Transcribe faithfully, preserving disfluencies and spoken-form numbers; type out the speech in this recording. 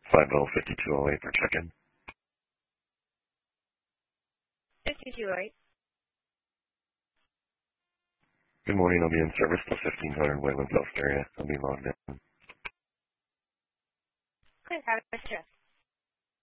five oh five two oh eight for check-in. fifty-two oh eight. Good morning, I'll be in service till fifteen hundred Wayland Post area. I'll be logged in. Good, have a shift.